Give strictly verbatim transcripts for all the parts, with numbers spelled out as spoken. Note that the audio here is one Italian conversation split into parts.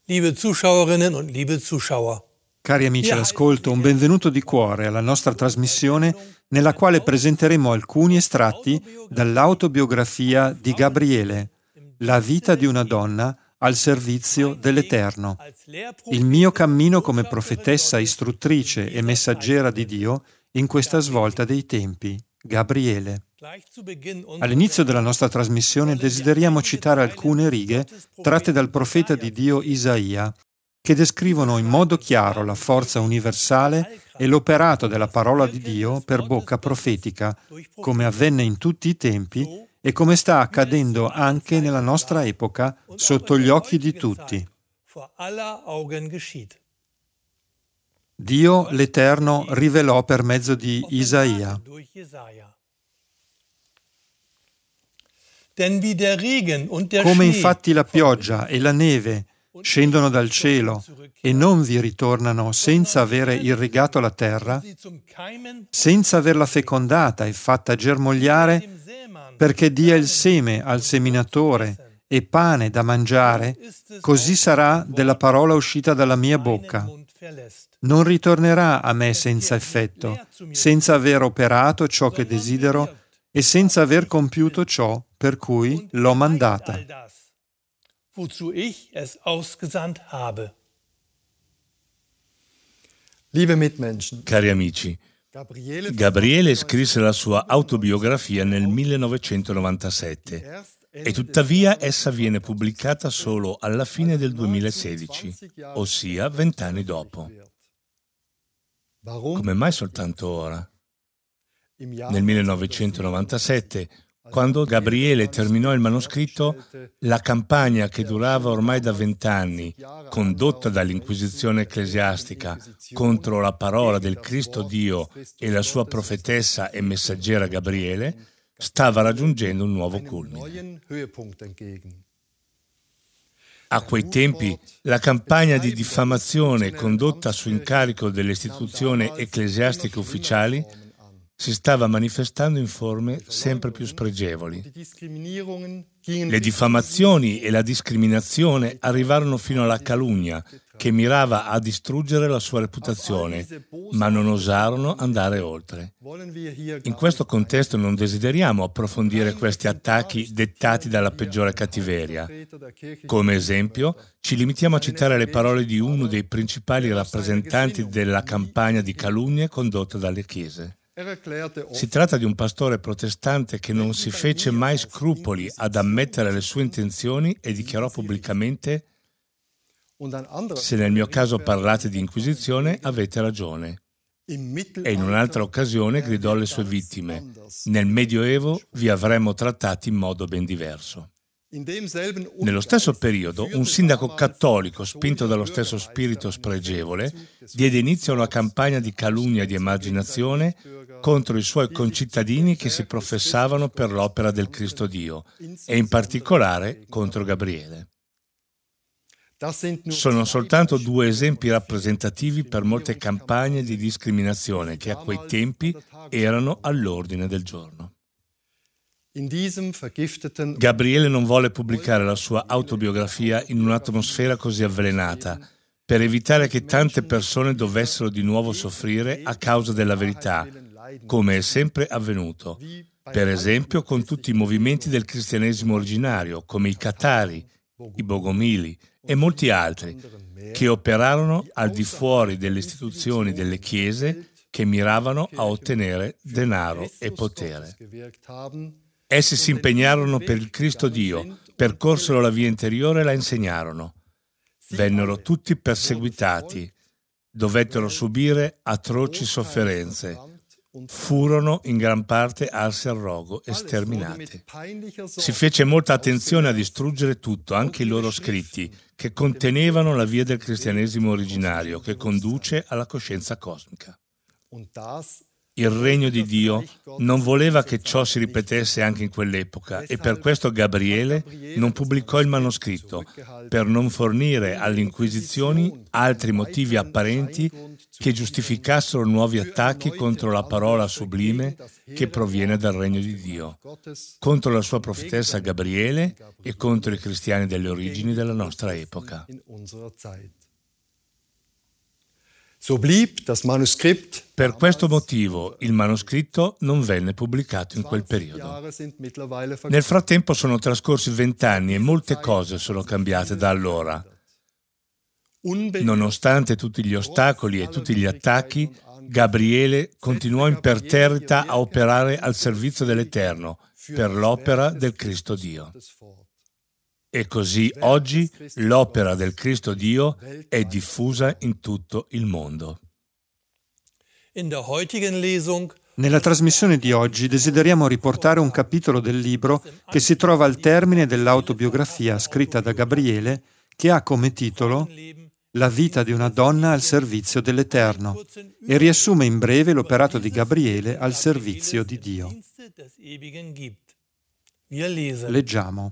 Liebe Zuschauerinnen und liebe Zuschauer. Cari amici all'ascolto, un benvenuto di cuore alla nostra trasmissione nella quale presenteremo alcuni estratti dall'autobiografia di Gabriele, La vita di una donna al servizio dell'Eterno. Il mio cammino come profetessa, istruttrice e messaggera di Dio in questa svolta dei tempi. Gabriele. All'inizio della nostra trasmissione desideriamo citare alcune righe tratte dal profeta di Dio Isaia, che descrivono in modo chiaro la forza universale e l'operato della parola di Dio per bocca profetica, come avvenne in tutti i tempi e come sta accadendo anche nella nostra epoca sotto gli occhi di tutti. Dio l'Eterno rivelò per mezzo di Isaia. Come infatti la pioggia e la neve scendono dal cielo e non vi ritornano senza avere irrigato la terra, senza averla fecondata e fatta germogliare, perché dia il seme al seminatore e pane da mangiare, così sarà della parola uscita dalla mia bocca. Non ritornerà a me senza effetto, senza aver operato ciò che desidero e senza aver compiuto ciò per cui l'ho mandata. Wozu ich es ausgesandt habe. Liebe Mitmenschen, Cari amici, Gabriele scrisse la sua autobiografia nel millenovecentonovantasette e tuttavia essa viene pubblicata solo alla fine del duemilasedici, ossia vent'anni dopo. Come mai soltanto ora? Nel millenovecentonovantasette, quando Gabriele terminò il manoscritto, la campagna che durava ormai da vent'anni, condotta dall'Inquisizione ecclesiastica contro la parola del Cristo Dio e la sua profetessa e messaggera Gabriele, stava raggiungendo un nuovo culmine. A quei tempi, la campagna di diffamazione condotta su incarico delle istituzioni ecclesiastiche ufficiali si stava manifestando in forme sempre più spregevoli. Le diffamazioni e la discriminazione arrivarono fino alla calunnia, che mirava a distruggere la sua reputazione, ma non osarono andare oltre. In questo contesto non desideriamo approfondire questi attacchi dettati dalla peggiore cattiveria. Come esempio, ci limitiamo a citare le parole di uno dei principali rappresentanti della campagna di calunnie condotta dalle chiese. Si tratta di un pastore protestante che non si fece mai scrupoli ad ammettere le sue intenzioni e dichiarò pubblicamente: «Se nel mio caso parlate di inquisizione, avete ragione». E in un'altra occasione gridò alle sue vittime: «Nel Medioevo vi avremmo trattati in modo ben diverso». Nello stesso periodo, un sindaco cattolico, spinto dallo stesso spirito spregevole, diede inizio a una campagna di calunnia e di emarginazione contro i suoi concittadini che si professavano per l'opera del Cristo Dio, e in particolare contro Gabriele. Sono soltanto due esempi rappresentativi per molte campagne di discriminazione che a quei tempi erano all'ordine del giorno. Gabriele non volle pubblicare la sua autobiografia in un'atmosfera così avvelenata, per evitare che tante persone dovessero di nuovo soffrire a causa della verità, come è sempre avvenuto, per esempio con tutti i movimenti del cristianesimo originario, come i Catari, i Bogomili e molti altri, che operarono al di fuori delle istituzioni delle chiese che miravano a ottenere denaro e potere. Essi si impegnarono per il Cristo Dio, percorsero la via interiore e la insegnarono. Vennero tutti perseguitati, dovettero subire atroci sofferenze, furono in gran parte arsi al rogo e sterminati. Si fece molta attenzione a distruggere tutto, anche i loro scritti, che contenevano la via del cristianesimo originario che conduce alla coscienza cosmica. Il regno di Dio non voleva che ciò si ripetesse anche in quell'epoca e per questo Gabriele non pubblicò il manoscritto, per non fornire alle inquisizioni altri motivi apparenti che giustificassero nuovi attacchi contro la parola sublime che proviene dal regno di Dio, contro la sua profetessa Gabriele e contro i cristiani delle origini della nostra epoca. So blieb das Manuskript. Per questo motivo il manoscritto non venne pubblicato in quel periodo. Nel frattempo sono trascorsi vent'anni e molte cose sono cambiate da allora. Nonostante tutti gli ostacoli e tutti gli attacchi, Gabriele continuò imperterrita a operare al servizio dell'Eterno per l'opera del Cristo Dio. E così oggi l'opera del Cristo Dio è diffusa in tutto il mondo. Nella trasmissione di oggi desideriamo riportare un capitolo del libro che si trova al termine dell'autobiografia scritta da Gabriele, che ha come titolo La vita di una donna al servizio dell'Eterno e riassume in breve l'operato di Gabriele al servizio di Dio. Leggiamo.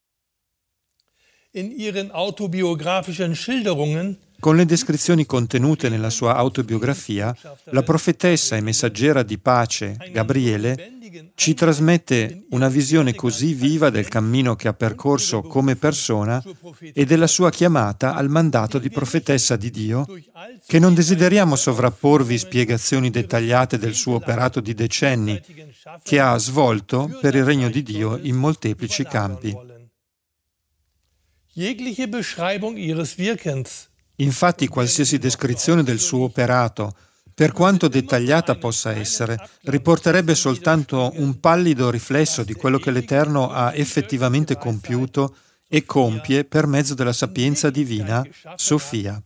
In ihren autobiografischen Schilderungen Con le descrizioni contenute nella sua autobiografia, la profetessa e messaggera di pace, Gabriele, ci trasmette una visione così viva del cammino che ha percorso come persona e della sua chiamata al mandato di profetessa di Dio, che non desideriamo sovrapporvi spiegazioni dettagliate del suo operato di decenni, che ha svolto per il regno di Dio in molteplici campi. Jegliche Beschreibung ihres Wirkens, Infatti, qualsiasi descrizione del suo operato, per quanto dettagliata possa essere, riporterebbe soltanto un pallido riflesso di quello che l'Eterno ha effettivamente compiuto e compie per mezzo della sapienza divina, Sofia.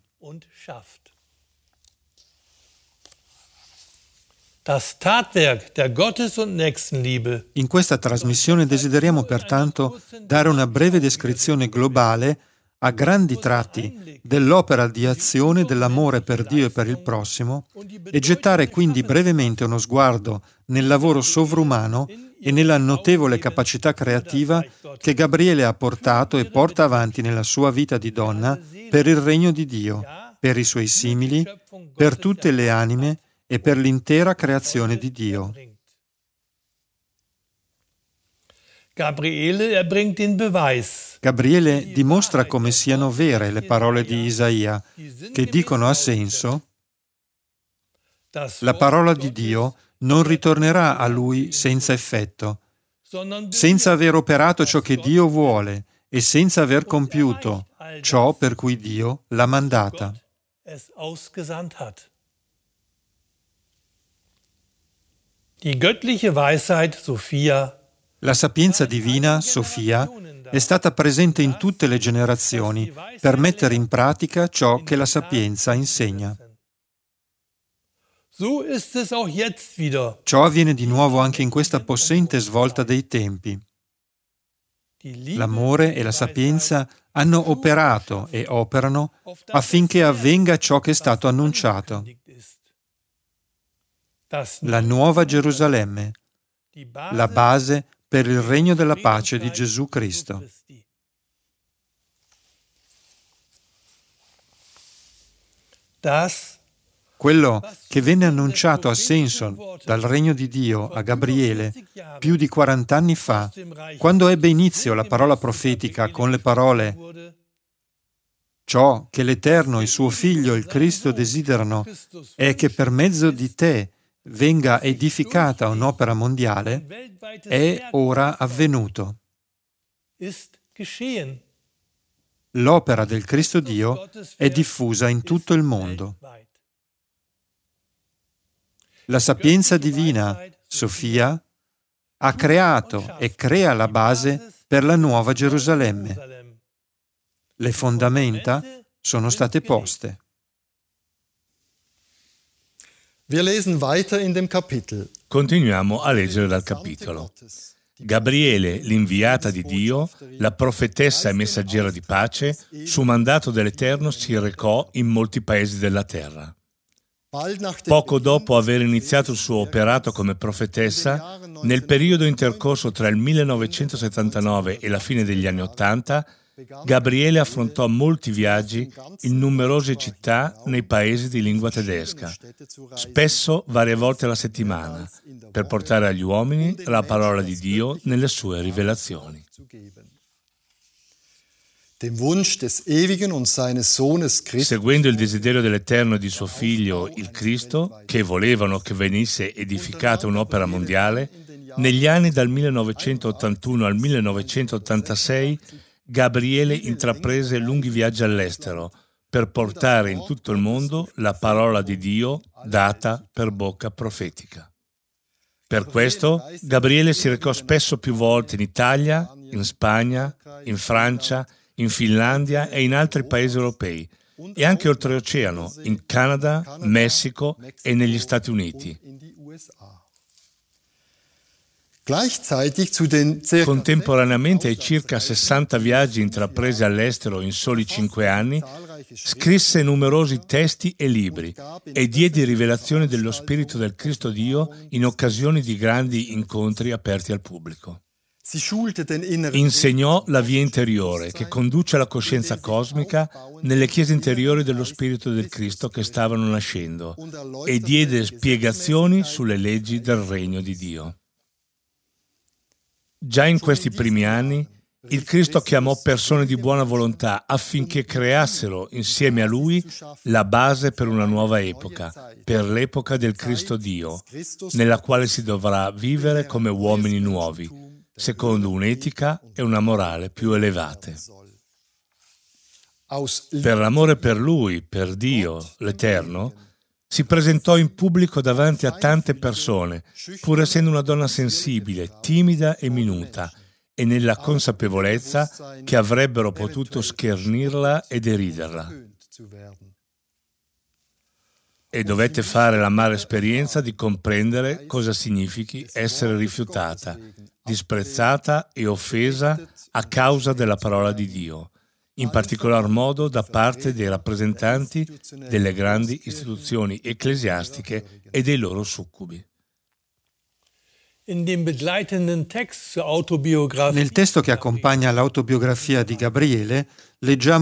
Das Tatwerk der Gottes- und Nächstenliebe In questa trasmissione desideriamo pertanto dare una breve descrizione globale, a grandi tratti, dell'opera di azione dell'amore per Dio e per il prossimo e gettare quindi brevemente uno sguardo nel lavoro sovrumano e nella notevole capacità creativa che Gabriele ha portato e porta avanti nella sua vita di donna per il regno di Dio, per i suoi simili, per tutte le anime e per l'intera creazione di Dio. Gabriele erbringt den Beweis. Gabriele dimostra come siano vere le parole di Isaia, che dicono a senso: la parola di Dio non ritornerà a lui senza effetto, senza aver operato ciò che Dio vuole e senza aver compiuto ciò per cui Dio l'ha mandata. Die göttliche Weisheit Sophia, La sapienza divina, Sofia, è stata presente in tutte le generazioni per mettere in pratica ciò che la sapienza insegna. so ist es auch jetzt wieder. Ciò avviene di nuovo anche in questa possente svolta dei tempi. L'amore e la sapienza hanno operato e operano affinché avvenga ciò che è stato annunciato. La nuova Gerusalemme, la base per il regno della pace di Gesù Cristo. Quello che venne annunciato a Samson dal regno di Dio a Gabriele più di quarant'anni fa, quando ebbe inizio la parola profetica con le parole «Ciò che l'Eterno, il suo Figlio, il Cristo desiderano è che per mezzo di te venga edificata un'opera mondiale», è ora avvenuto. L'opera del Cristo Dio è diffusa in tutto il mondo. La sapienza divina, Sofia, ha creato e crea la base per la nuova Gerusalemme. Le fondamenta sono state poste. Wir lesen weiter in dem Kapitel. Continuiamo a leggere dal capitolo. Gabriele, l'inviata di Dio, la profetessa e messaggera di pace, su mandato dell'Eterno si recò in molti paesi della terra. Poco dopo aver iniziato il suo operato come profetessa, nel periodo intercorso tra il millenovecentosettantanove e la fine degli anni Ottanta, Gabriele affrontò molti viaggi in numerose città nei paesi di lingua tedesca, spesso varie volte alla settimana, per portare agli uomini la parola di Dio nelle sue rivelazioni. Seguendo il desiderio dell'Eterno e di suo Figlio, il Cristo, che volevano che venisse edificata un'opera mondiale, negli anni dal millenovecentottantuno al millenovecentottantasei Gabriele intraprese lunghi viaggi all'estero per portare in tutto il mondo la parola di Dio data per bocca profetica. Per questo Gabriele si recò spesso più volte in Italia, in Spagna, in Francia, in Finlandia e in altri paesi europei, e anche oltreoceano, in Canada, Messico e negli Stati Uniti. Contemporaneamente ai circa sessanta viaggi intrapresi all'estero in soli cinque anni, scrisse numerosi testi e libri e diede rivelazioni dello Spirito del Cristo Dio in occasioni di grandi incontri aperti al pubblico. Insegnò la via interiore che conduce alla coscienza cosmica nelle chiese interiori dello Spirito del Cristo che stavano nascendo e diede spiegazioni sulle leggi del regno di Dio. Già in questi primi anni, il Cristo chiamò persone di buona volontà affinché creassero insieme a Lui la base per una nuova epoca, per l'epoca del Cristo Dio, nella quale si dovrà vivere come uomini nuovi, secondo un'etica e una morale più elevate. Per l'amore per Lui, per Dio, l'Eterno, si presentò in pubblico davanti a tante persone, pur essendo una donna sensibile, timida e minuta, e nella consapevolezza che avrebbero potuto schernirla e deriderla. E dovette fare l'amara esperienza di comprendere cosa significhi essere rifiutata, disprezzata e offesa a causa della parola di Dio, in particolar modo da parte dei rappresentanti delle grandi istituzioni ecclesiastiche e dei loro succubi. Nel testo che accompagna l'autobiografia di Gabriele leggiamo